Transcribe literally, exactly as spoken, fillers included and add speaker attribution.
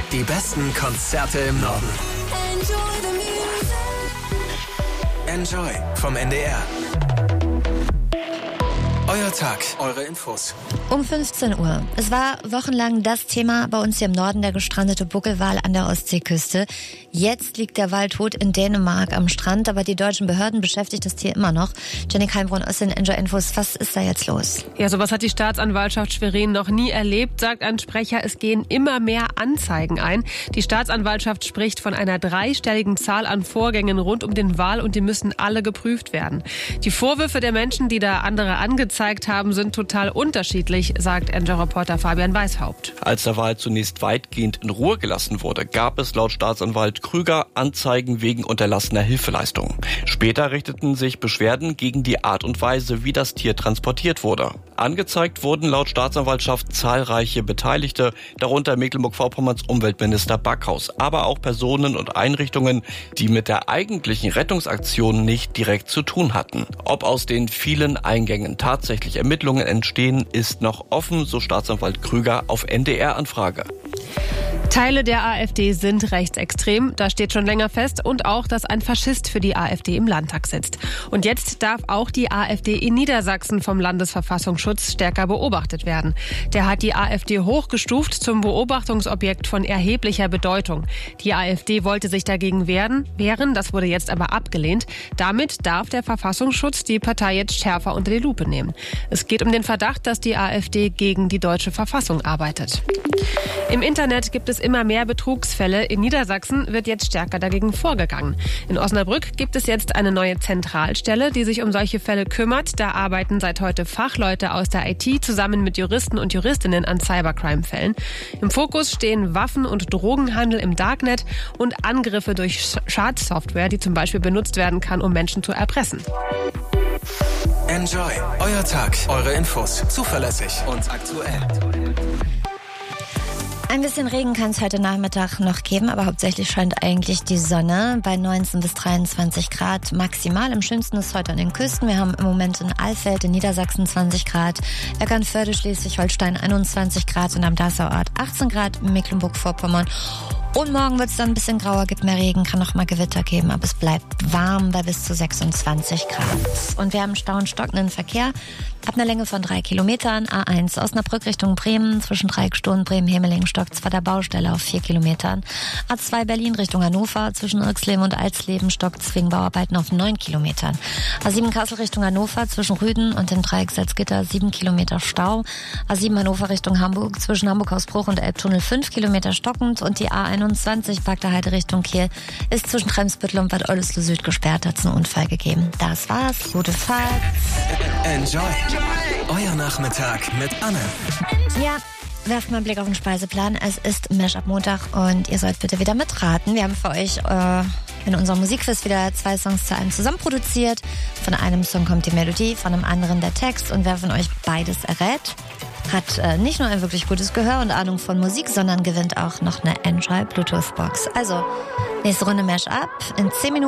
Speaker 1: Die besten Konzerte im Norden. Enjoy vom N D R. Euer Tag, eure Infos.
Speaker 2: Um fünfzehn Uhr. Es war wochenlang das Thema bei uns hier im Norden, der gestrandete Buckelwal an der Ostseeküste. Jetzt liegt der Wal tot in Dänemark am Strand, aber die deutschen Behörden beschäftigt das Tier immer noch. Jenny Keimbrunn aus den Enjoy Infos. Was ist da jetzt los?
Speaker 3: Ja, sowas hat die Staatsanwaltschaft Schwerin noch nie erlebt, sagt ein Sprecher. Es gehen immer mehr Anzeigen ein. Die Staatsanwaltschaft spricht von einer dreistelligen Zahl an Vorgängen rund um den Wal und die müssen alle geprüft werden. Die Vorwürfe der Menschen, die da andere angezeigt haben, sind total unterschiedlich, sagt Enjoy-Reporter Fabian Weishaupt.
Speaker 4: Als der Wal zunächst weitgehend in Ruhe gelassen wurde, gab es laut Staatsanwalt Krüger Anzeigen wegen unterlassener Hilfeleistungen. Später richteten sich Beschwerden gegen die Art und Weise, wie das Tier transportiert wurde. Angezeigt wurden laut Staatsanwaltschaft zahlreiche Beteiligte, darunter Mecklenburg-Vorpommerns Umweltminister Backhaus, aber auch Personen und Einrichtungen, die mit der eigentlichen Rettungsaktion nicht direkt zu tun hatten. Ob aus den vielen Eingängen tatsächlich Ermittlungen entstehen, ist noch offen, so Staatsanwalt Krüger auf N D R-Anfrage.
Speaker 3: Teile der AfD sind rechtsextrem, das steht schon länger fest, und auch, dass ein Faschist für die AfD im Landtag sitzt. Und jetzt darf auch die AfD in Niedersachsen vom Landesverfassungsschutz stärker beobachtet werden. Der hat die AfD hochgestuft zum Beobachtungsobjekt von erheblicher Bedeutung. Die AfD wollte sich dagegen wehren, wehren, das wurde jetzt aber abgelehnt. Damit darf der Verfassungsschutz die Partei jetzt schärfer unter die Lupe nehmen. Es geht um den Verdacht, dass die AfD gegen die deutsche Verfassung arbeitet. Im Internet gibt es immer mehr Betrugsfälle. In Niedersachsen wird jetzt stärker dagegen vorgegangen. In Osnabrück gibt es jetzt eine neue Zentralstelle, die sich um solche Fälle kümmert. Da arbeiten seit heute Fachleute aus der I T zusammen mit Juristen und Juristinnen an Cybercrime-Fällen. Im Fokus stehen Waffen- und Drogenhandel im Darknet und Angriffe durch Schadsoftware, die zum Beispiel benutzt werden kann, um Menschen zu erpressen.
Speaker 1: Enjoy, euer Tag, eure Infos, zuverlässig und aktuell.
Speaker 2: Ein bisschen Regen kann es heute Nachmittag noch geben, aber hauptsächlich scheint eigentlich die Sonne bei neunzehn bis dreiundzwanzig Grad maximal. Am schönsten ist heute an den Küsten. Wir haben im Moment in Alfeld in Niedersachsen zwanzig Grad, Eckernförde, Schleswig-Holstein einundzwanzig Grad und am Dessauort achtzehn Grad, in Mecklenburg-Vorpommern. Und morgen wird es dann ein bisschen grauer, gibt mehr Regen, kann noch mal Gewitter geben, aber es bleibt warm bei bis zu sechsundzwanzig Grad. Und wir haben Stau und stockenden Verkehr ab einer Länge von drei Kilometern. A eins Osnabrück Richtung Bremen, zwischen Dreieckstolen, Bremen-Hemeling stockt zwar der Baustelle auf vier Kilometern. A zwei Berlin Richtung Hannover, zwischen Irxleben und Alsleben stockt wegen Bauarbeiten auf neun Kilometern. A sieben Kassel Richtung Hannover, zwischen Rüden und dem Dreieck Salzgitter sieben Kilometer Stau. A sieben Hannover Richtung Hamburg, zwischen Hamburg-Hausbruch und Elbtunnel fünf Kilometer stockend. Und die A einundzwanzig Bagdaheide Richtung Kiel ist zwischen Tremsbüttel und Bad Oldesloe Süd gesperrt, hat es einen Unfall gegeben. Das war's, gute Fahrt.
Speaker 1: Enjoy, euer Nachmittag mit Anne.
Speaker 2: Ja, werft mal einen Blick auf den Speiseplan. Es ist Mashup Montag und ihr sollt bitte wieder mitraten. Wir haben für euch äh, in unserem Musikquiz wieder zwei Songs zu einem zusammen produziert. Von einem Song kommt die Melodie, von einem anderen der Text. Und wer von euch beides errät, hat äh, nicht nur ein wirklich gutes Gehör und Ahnung von Musik, sondern gewinnt auch noch eine Enjoy Bluetooth Box. Also, nächste Runde Mashup in zehn Minuten.